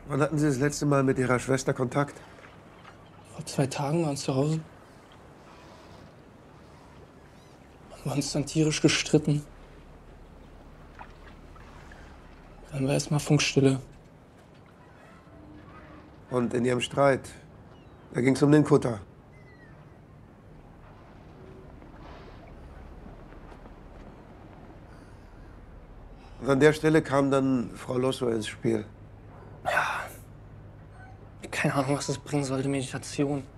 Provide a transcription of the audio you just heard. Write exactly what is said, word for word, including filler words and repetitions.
Wann hatten Sie das letzte Mal mit Ihrer Schwester Kontakt? Vor zwei Tagen waren wir zu Hause. Haben wir uns dann tierisch gestritten. Dann war erst mal Funkstille. Und in Ihrem Streit, da ging es um den Kutter. Und an der Stelle kam dann Frau Losso ins Spiel. Ja. Keine Ahnung, was das bringen sollte, Meditation.